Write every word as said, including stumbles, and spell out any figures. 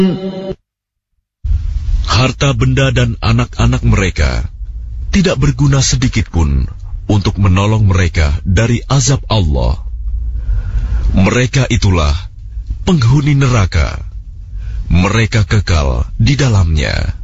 Harta benda dan anak-anak mereka tidak berguna sedikit pun untuk menolong mereka dari azab Allah. Mereka itulah penghuni neraka. Mereka kekal di dalamnya.